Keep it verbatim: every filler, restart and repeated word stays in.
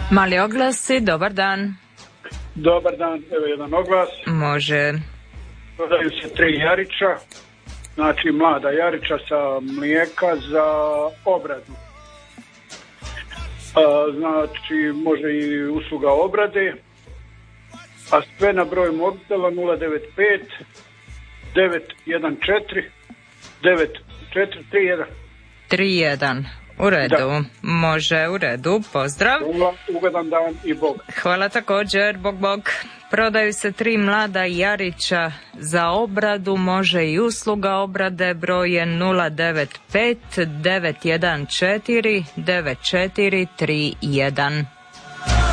Mali oglasi, dobar dan. Dobar dan, evo jedan oglas. Može. Prodaju se tri jarića, znači mlada jarića sa mlijeka za obradu. A, znači može i usluga obrade, a sve na broj mobitela nula devet pet devet jedan četiri devet četiri tri jedan. tri jedan. U redu, da. Može, u redu, pozdrav. Ugodan dan i bog. Hvala također, bog bog. Prodaju se tri mlada jarića za obradu, može i usluga obrade, broj je nula devet pet devet jedan četiri devet četiri tri jedan.